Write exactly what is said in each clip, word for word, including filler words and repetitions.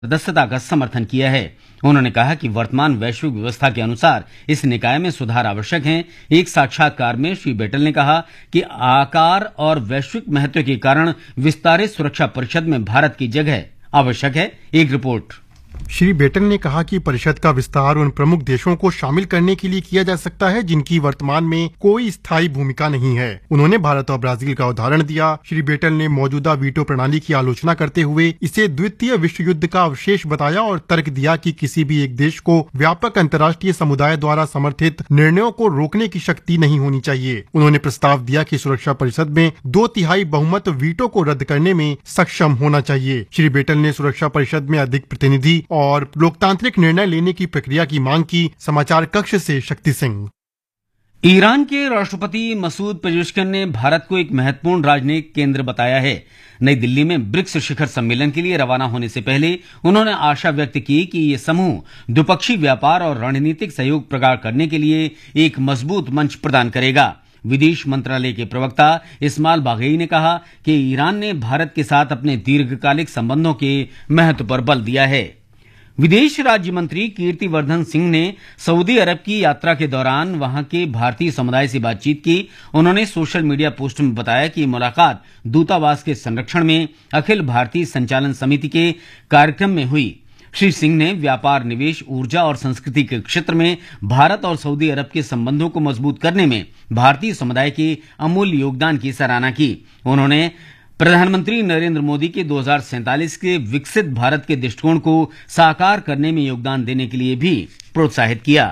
सदस्यता का समर्थन किया है। उन्होंने कहा कि वर्तमान वैश्विक व्यवस्था के अनुसार इस निकाय में सुधार आवश्यक है। एक साक्षात्कार में श्री बेटल ने कहा कि आकार और वैश्विक महत्व के कारण विस्तारित सुरक्षा परिषद में भारत की जगह आवश्यक है। एक रिपोर्ट। श्री बेटल ने कहा कि परिषद का विस्तार उन प्रमुख देशों को शामिल करने के लिए किया जा सकता है जिनकी वर्तमान में कोई स्थायी भूमिका नहीं है। उन्होंने भारत और ब्राजील का उदाहरण दिया। श्री बेटल ने मौजूदा वीटो प्रणाली की आलोचना करते हुए इसे द्वितीय विश्व युद्ध का अवशेष बताया और तर्क दिया कि किसी भी एक देश को व्यापक अंतर्राष्ट्रीय समुदाय द्वारा समर्थित निर्णयों को रोकने की शक्ति नहीं होनी चाहिए। उन्होंने प्रस्ताव दिया कि सुरक्षा परिषद में दो तिहाई बहुमत वीटो को रद्द करने में सक्षम होना चाहिए। श्री बेटल ने सुरक्षा परिषद में अधिक प्रतिनिधि और लोकतांत्रिक निर्णय लेने की प्रक्रिया की मांग की। समाचार कक्ष से शक्ति सिंह। ईरान के राष्ट्रपति मसूद पेजेश्किन ने भारत को एक महत्वपूर्ण राजनयिक केंद्र बताया है। नई दिल्ली में ब्रिक्स शिखर सम्मेलन के लिए रवाना होने से पहले उन्होंने आशा व्यक्त की कि ये समूह द्विपक्षीय व्यापार और रणनीतिक सहयोग प्रगाढ़ करने के लिए एक मजबूत मंच प्रदान करेगा। विदेश मंत्रालय के प्रवक्ता इस्माइल बाघई ने कहा कि ईरान ने भारत के साथ अपने दीर्घकालिक संबंधों के महत्व पर बल दिया है। विदेश राज्य मंत्री कीर्तिवर्धन सिंह ने सऊदी अरब की यात्रा के दौरान वहां के भारतीय समुदाय से बातचीत की। उन्होंने सोशल मीडिया पोस्ट में बताया कि मुलाकात दूतावास के संरक्षण में अखिल भारतीय संचालन समिति के कार्यक्रम में हुई। श्री सिंह ने व्यापार, निवेश, ऊर्जा और संस्कृति के क्षेत्र में भारत और सऊदी अरब के संबंधों को मजबूत करने में भारतीय समुदाय के अमूल्य योगदान की सराहना की। उन्होंने प्रधानमंत्री नरेंद्र मोदी के दो हज़ार सैंतालीस के विकसित भारत के दृष्टिकोण को साकार करने में योगदान देने के लिए भी प्रोत्साहित किया।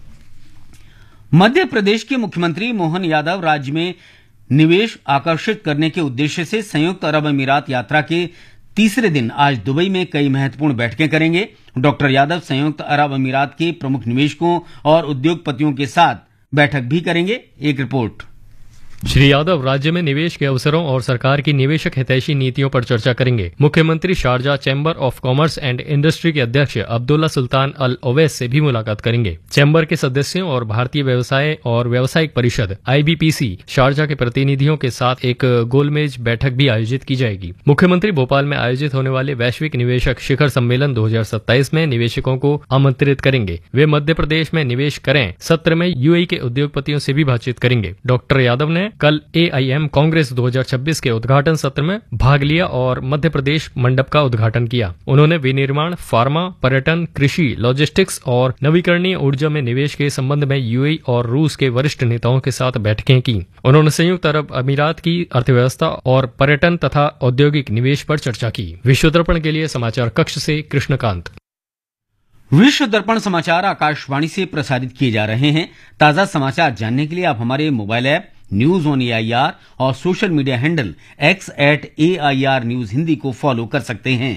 मध्य प्रदेश के मुख्यमंत्री मोहन यादव राज्य में निवेश आकर्षित करने के उद्देश्य से संयुक्त अरब अमीरात यात्रा के तीसरे दिन आज दुबई में कई महत्वपूर्ण बैठकें करेंगे। डॉक्टर यादव संयुक्त अरब अमीरात के प्रमुख निवेशकों और उद्योगपतियों के साथ बैठक भी करेंगे। एक रिपोर्ट। श्री यादव राज्य में निवेश के अवसरों और सरकार की निवेशक हितैषी नीतियों पर चर्चा करेंगे। मुख्यमंत्री Sharjah chamber of commerce and industry के अध्यक्ष अब्दुल्ला सुल्तान अल ओवैस से भी मुलाकात करेंगे। चैम्बर के सदस्यों और भारतीय व्यवसाय और व्यावसायिक परिषद आई बी पी सी शारजा के प्रतिनिधियों के साथ एक गोलमेज बैठक भी आयोजित की जाएगी। मुख्यमंत्री भोपाल में आयोजित होने वाले वैश्विक निवेशक शिखर सम्मेलन दो हजार सत्ताईस में निवेशकों को आमंत्रित करेंगे। वे मध्य प्रदेश में निवेश करें सत्र में यूएई के उद्योगपतियों से भी बातचीत करेंगे। डॉक्टर यादव ने कल ए आई एम कांग्रेस दो हज़ार छब्बीस के उद्घाटन सत्र में भाग लिया और मध्य प्रदेश मंडप का उद्घाटन किया। उन्होंने विनिर्माण, फार्मा, पर्यटन, कृषि, लॉजिस्टिक्स और नवीकरणीय ऊर्जा में निवेश के संबंध में यूएई और रूस के वरिष्ठ नेताओं के साथ बैठकें की। उन्होंने संयुक्त अरब अमीरात की अर्थव्यवस्था और पर्यटन तथा औद्योगिक निवेश पर चर्चा की। विश्व दर्पण के लिए समाचार कक्ष से कृष्णकांत। विश्व दर्पण समाचार आकाशवाणी से प्रसारित किए जा रहे हैं। ताजा समाचार जानने के लिए आप हमारे mobile app news on A I R और social media handle x eight A I R news Hindi को फॉलो कर सकते हैं।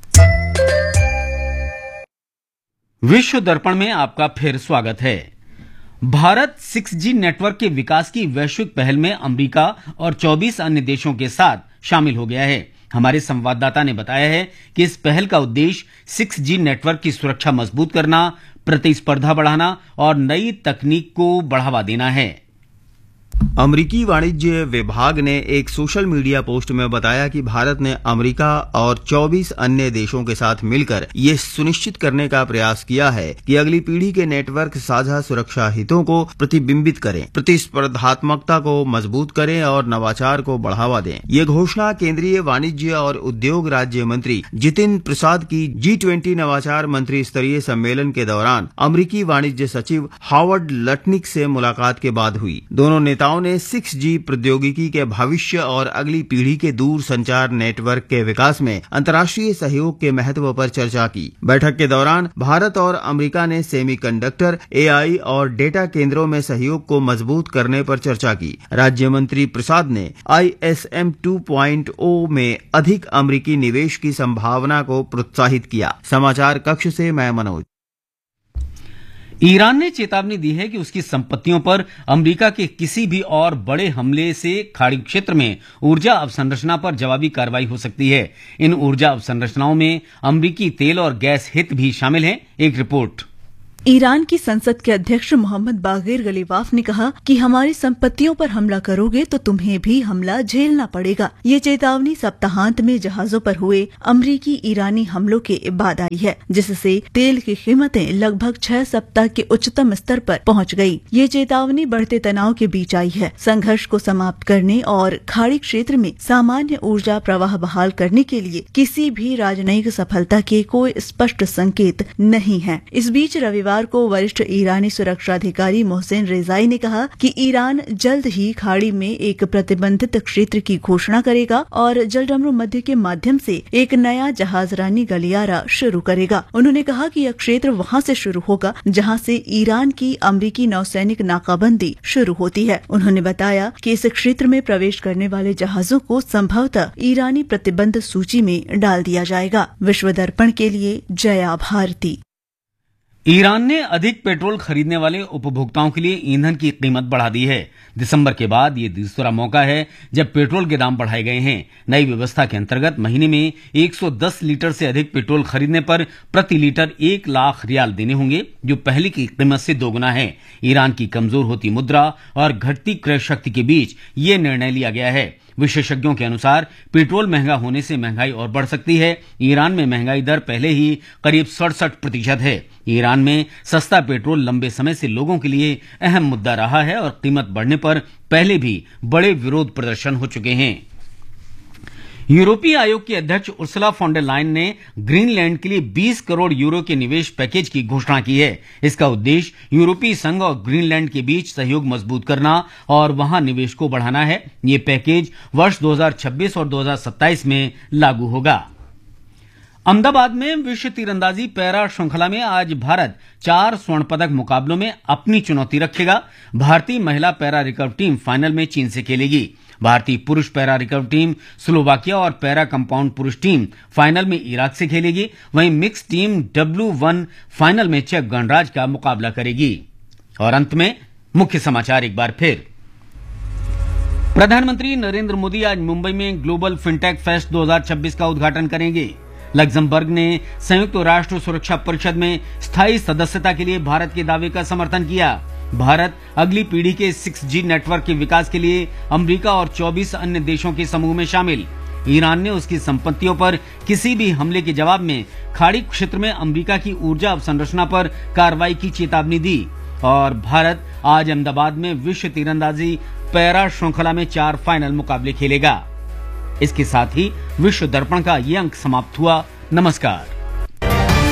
विश्व दर्पण में आपका फिर स्वागत है। भारत सिक्स जी नेटवर्क के विकास की वैश्विक पहल में अमेरिका और चौबीस अन्य देशों के साथ शामिल हो गया है। हमारे संवाददाता ने बताया है कि इस पहल का उद्देश्य सिक्स जी नेटवर्क की सुरक्षा मजबूत करना, प्रतिस्पर्धा बढ़ाना और नई तकनीक को बढ़ावा देना है। अमेरिकी वाणिज्य विभाग ने एक सोशल मीडिया पोस्ट में बताया कि भारत ने अमेरिका और चौबीस अन्य देशों के साथ मिलकर ये सुनिश्चित करने का प्रयास किया है कि अगली पीढ़ी के नेटवर्क साझा सुरक्षा हितों को प्रतिबिंबित करें, प्रतिस्पर्धात्मकता को मजबूत करें और नवाचार को बढ़ावा दें। ये घोषणा केंद्रीय वाणिज्य और उद्योग राज्य मंत्री जितिन प्रसाद की जी ट्वेंटी नवाचार मंत्री स्तरीय सम्मेलन के दौरान अमेरिकी वाणिज्य सचिव हावर्ड लटनिक से मुलाकात के बाद हुई। दोनों नेताओं ने सिक्स जी प्रौद्योगिकी के भविष्य और अगली पीढ़ी के दूर संचार नेटवर्क के विकास में अंतर्राष्ट्रीय सहयोग के महत्व पर चर्चा की। बैठक के दौरान भारत और अमेरिका ने सेमीकंडक्टर, ए आई और डेटा केंद्रों में सहयोग को मजबूत करने पर चर्चा की। राज्य मंत्री प्रसाद ने I S M two point ओ में अधिक अमेरिकी निवेश की संभावना को प्रोत्साहित किया। समाचार कक्ष से मैं मनोज। ईरान ने चेतावनी दी है कि उसकी संपत्तियों पर अमेरिका के किसी भी और बड़े हमले से खाड़ी क्षेत्र में ऊर्जा अवसंरचना पर जवाबी कार्रवाई हो सकती है। इन ऊर्जा अवसंरचनाओं में अमेरिकी तेल और गैस हित भी शामिल हैं। एक रिपोर्ट। ईरान की संसद के अध्यक्ष मोहम्मद बागेर गलीवाफ ने कहा कि हमारी संपत्तियों पर हमला करोगे तो तुम्हें भी हमला झेलना पड़ेगा। ये चेतावनी सप्ताहांत में जहाजों पर हुए अमरीकी ईरानी हमलों के बाद आई है, जिससे तेल की कीमतें लगभग छह सप्ताह के उच्चतम स्तर पर पहुंच गई। ये चेतावनी बढ़ते तनाव के बीच आई है। संघर्ष को समाप्त करने और खाड़ी क्षेत्र में सामान्य ऊर्जा प्रवाह बहाल करने के लिए किसी भी राजनयिक सफलता के कोई स्पष्ट संकेत नहीं है। इस बीच रविवार को वरिष्ठ ईरानी सुरक्षा अधिकारी मोहसिन रेजाई ने कहा कि ईरान जल्द ही खाड़ी में एक प्रतिबंधित क्षेत्र की घोषणा करेगा और जलडमरू मध्य के माध्यम से एक नया जहाजरानी गलियारा शुरू करेगा। उन्होंने कहा कि यह क्षेत्र वहां से शुरू होगा जहां से ईरान की अमरीकी नौसैनिक नाकाबंदी शुरू होती है। उन्होंने बताया कि इस क्षेत्र में प्रवेश करने वाले जहाजों को संभवतः ईरानी प्रतिबंध सूची में डाल दिया जाएगा। विश्व दर्पण के लिए जया भारती। ईरान ने अधिक पेट्रोल खरीदने वाले उपभोक्ताओं के लिए ईंधन की कीमत बढ़ा दी है। दिसंबर के बाद ये दूसरा मौका है जब पेट्रोल के दाम बढ़ाए गए हैं। नई व्यवस्था के अंतर्गत महीने में एक सौ दस लीटर से अधिक पेट्रोल खरीदने पर प्रति लीटर एक लाख रियाल देने होंगे, जो पहले की कीमत से दोगुना है। ईरान की कमजोर होती मुद्रा और घटती क्रय शक्ति के बीच ये निर्णय लिया गया है। विशेषज्ञों के अनुसार पेट्रोल महंगा होने से महंगाई और बढ़ सकती है। ईरान में महंगाई दर पहले ही करीब सड़सठ प्रतिशत है। ईरान में सस्ता पेट्रोल लंबे समय से लोगों के लिए अहम मुद्दा रहा है और कीमत बढ़ने पर पहले भी बड़े विरोध प्रदर्शन हो चुके हैं। यूरोपीय आयोग की अध्यक्ष उर्सुला फॉन डर लायन ने ग्रीनलैंड के लिए बीस करोड़ यूरो के निवेश पैकेज की घोषणा की है। इसका उद्देश्य यूरोपीय संघ और ग्रीनलैंड के बीच सहयोग मजबूत करना और वहां निवेश को बढ़ाना है। ये पैकेज वर्ष दो हज़ार छब्बीस और दो हज़ार सत्ताईस में लागू होगा। अहमदाबाद में विश्व तीरंदाजी पैरा श्रृंखला में आज भारत चार स्वर्ण पदक मुकाबलों में अपनी चुनौती रखेगा। भारतीय महिला पैरा रिकर्व टीम फाइनल में चीन से खेलेगी। भारतीय पुरुष पैरा रिकर्व टीम स्लोवाकिया और पैरा कंपाउंड पुरुष टीम फाइनल में इराक से खेलेगी। वहीं mix team W one final में चेक गणराज्य का मुकाबला करेगी। और अंत में मुख्य समाचार एक बार फिर। प्रधानमंत्री नरेंद्र मोदी आज मुंबई में ग्लोबल फिनटेक फेस्ट दो हज़ार छब्बीस का उद्घाटन करेंगे। लग्जमबर्ग ने संयुक्त राष्ट्र सुरक्षा परिषद में स्थायी सदस्यता के लिए भारत के दावे का समर्थन किया। भारत अगली पीढ़ी के सिक्स जी नेटवर्क के विकास के लिए अमेरिका और चौबीस अन्य देशों के समूह में शामिल। ईरान ने उसकी संपत्तियों पर किसी भी हमले के जवाब में खाड़ी क्षेत्र में अमेरिका की ऊर्जा अवसंरचना पर कार्रवाई की चेतावनी दी। और भारत आज अहमदाबाद में विश्व तीरंदाजी पैरा श्रृंखला में चार फाइनल मुकाबले खेलेगा। इसके साथ ही विश्व दर्पण का ये अंक समाप्त हुआ। नमस्कार।